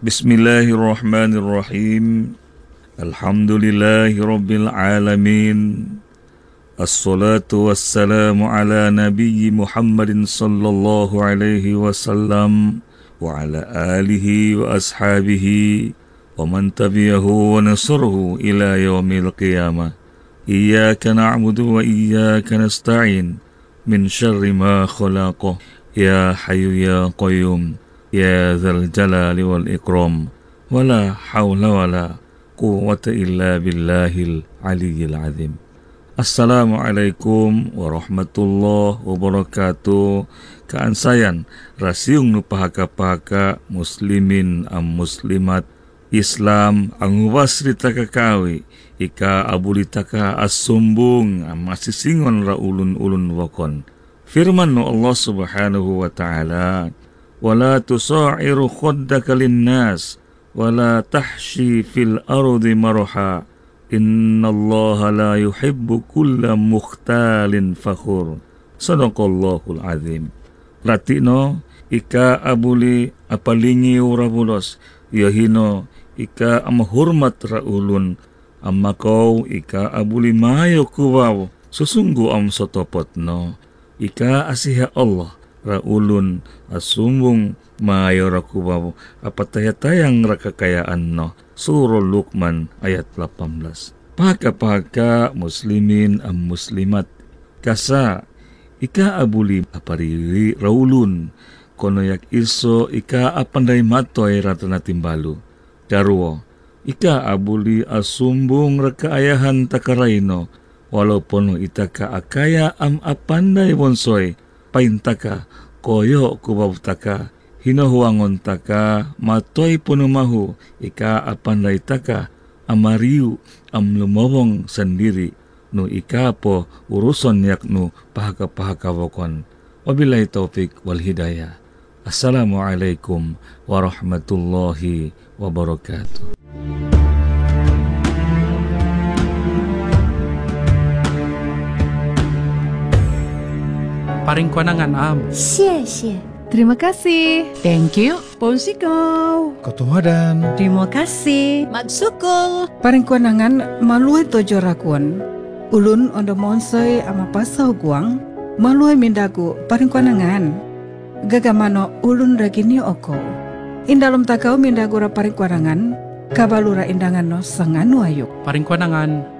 Bismillahirrahmanirrahim. Alhamdulillahi rabbil alamin. Assalatu wassalamu ala nabiyyi Muhammadin sallallahu alaihi wasallam wa ala alihi wa ashabihi wa man tabi'ahu wa nasruhu ila yaumil qiyamah. Iyyaka na'budu wa iyyaka nasta'in min syarri ma khalaqah. Ya Hayyu ya Qayyum ya Dzal Jalali wal Ikram. Wala haula wala quwwata illa billahil aliyyil azim. Assalamualaikum warahmatullahi wabarakatuh. Kaansayan rasiung nu pahaka-pahaka muslimin am muslimat Islam ang wasrita kakawi ika abulitaka as-sumbung am masisingon ra ulun-ulun wakon. Firman nu Allah Subhanahu wa ta'ala, wala tusairu khaddaka linnas wala tahshi fil ardi marha innallaha la yuhibbu kulla mukhtalin fakhur. Sadaqallahul azim. Latino ika abuli apalingi urabulos yahino ika amahurmat raulun amakau ika abuli mayo kuwaw susunggu am sotopotno ika asiha Allah raulun asumbung mayo rakuwaw apatayatayang rakakayaan no. Surah Luqman ayat 18. Pahaka-pahaka muslimin am muslimat kasa ika abuli apariri raulun kono yak iso ika apanday matoy ratana timbalu darwo ika abuli asumbung rakaayahan takarayno walaupun itaka akaya am apanday bonsoy paintaka koyo kubabtaka hinahuangon taka matoy punumahu ika apanday taka amariu am lumawong sendiri no ika po uruson yak no pahaka-pahaka wakon. Wabillahi taufik wal hidayah. Assalamualaikum warahmatullahi wabarakatuh. Paring kwanangan am. 谢谢 Terima kasih. Thank you. Ponsikaw. Ketuhadan. Terima kasih. Magsukol Paring kuanangan maluay tojo rakun. Ulun ondo monsoy ama pasaw guang. Maluay mindagu paring kuanangan. Gagamano ulun ragini oko. Indalom takau mindagu ra paring kuanangan. Kabalura indangan no sanganu ayuk. Paring kwanangan